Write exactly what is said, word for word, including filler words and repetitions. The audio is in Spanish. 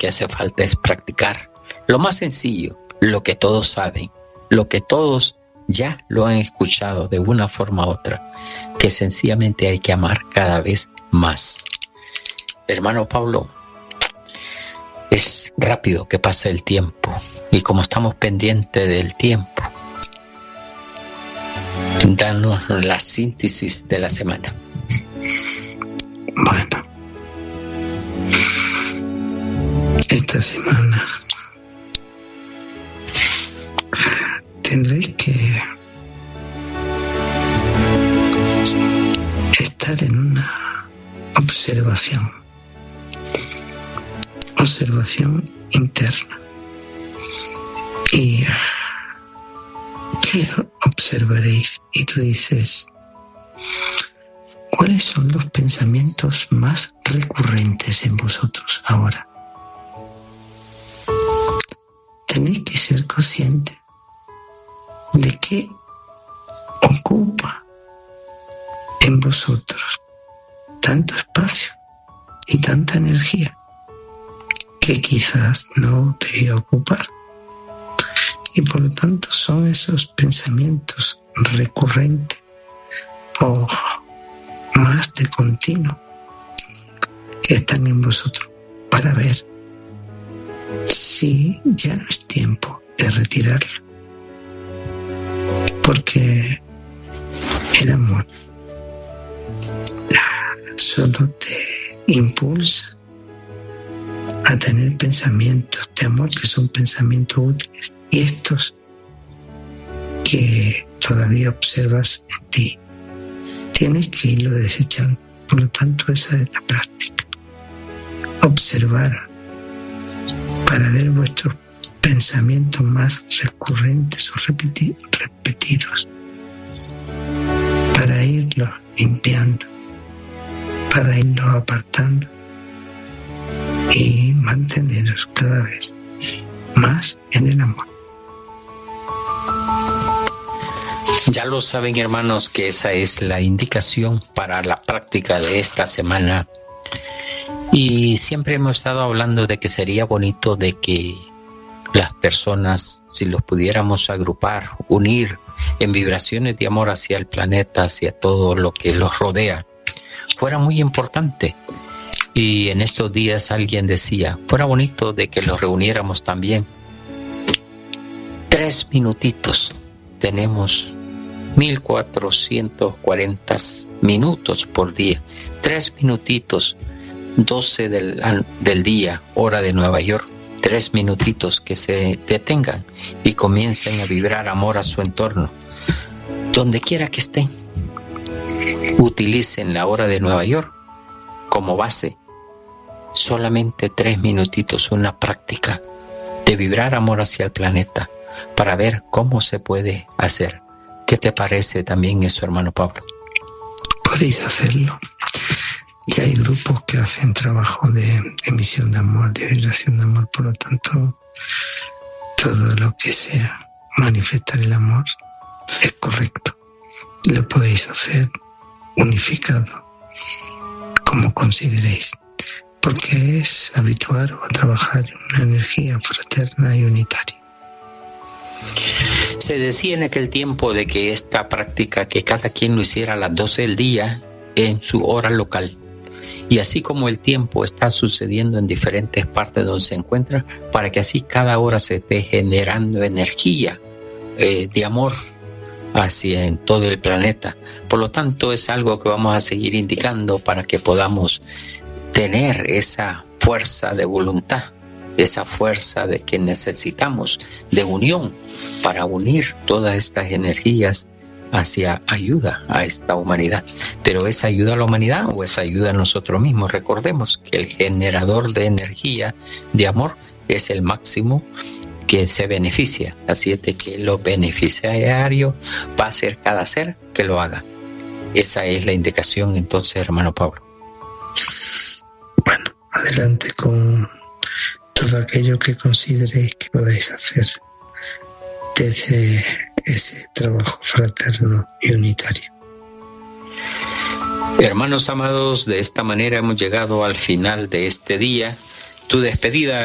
que hace falta es practicar lo más sencillo, lo que todos saben, lo que todos ya lo han escuchado de una forma u otra, que sencillamente hay que amar cada vez más. Hermano Pablo, es rápido que pasa el tiempo, y como estamos pendientes del tiempo, danos la síntesis de la semana. Bueno, esta semana tendréis que estar en una observación, observación interna. ¿Y qué observaréis? Y tú dices, ¿cuáles son los pensamientos más recurrentes en vosotros ahora? Tenéis que ser conscientes de qué ocupa en vosotros tanto espacio y tanta energía que quizás no debía ocupar. Y por lo tanto son esos pensamientos recurrentes o más de continuo que están en vosotros, para ver si ya no es tiempo de retirarlo, porque el amor solo te impulsa a tener pensamientos de amor que son pensamientos útiles, y estos que todavía observas en ti tienes que irlo desechando. Por lo tanto, esa es la práctica, observar para ver vuestros pensamientos más recurrentes o repeti- repetidos, para irlos limpiando, para irlos apartando y manteneros cada vez más en el amor. Ya lo saben, hermanos, que esa es la indicación para la práctica de esta semana. Y siempre hemos estado hablando de que sería bonito de que las personas, si los pudiéramos agrupar, unir en vibraciones de amor hacia el planeta, hacia todo lo que los rodea, fuera muy importante. Y en estos días alguien decía, fuera bonito de que los reuniéramos también. Tres minutitos. Tenemos mil cuatrocientos cuarenta minutos por día. Tres minutitos, doce del, del día, hora de Nueva York. Tres minutitos que se detengan y comiencen a vibrar amor a su entorno. Donde quiera que estén, utilicen la hora de Nueva York como base. Solamente tres minutitos, una práctica de vibrar amor hacia el planeta para ver cómo se puede hacer. ¿Qué te parece también eso, hermano Pablo? Podéis hacerlo. Y hay grupos que hacen trabajo de emisión de amor, de vibración de amor. Por lo tanto, todo lo que sea manifestar el amor es correcto. Lo podéis hacer unificado, como consideréis, porque es habituar a trabajar en una energía fraterna y unitaria. Se decía en aquel tiempo de que esta práctica, que cada quien lo hiciera a las doce del día en su hora local. Y así como el tiempo está sucediendo en diferentes partes donde se encuentra, para que así cada hora se esté generando energía eh, de amor hacia en todo el planeta. Por lo tanto, es algo que vamos a seguir indicando para que podamos tener esa fuerza de voluntad, esa fuerza de que necesitamos de unión para unir todas estas energías hacia ayuda a esta humanidad. Pero ¿es ayuda a la humanidad o es ayuda a nosotros mismos? Recordemos que el generador de energía, de amor, es el máximo que se beneficia. Así es de que lo beneficiario va a ser cada ser que lo haga. Esa es la indicación entonces, hermano Pablo. Bueno, adelante con todo aquello que consideréis que podáis hacer desde ese trabajo fraterno y unitario. Hermanos amados, de esta manera hemos llegado al final de este día. Tu despedida,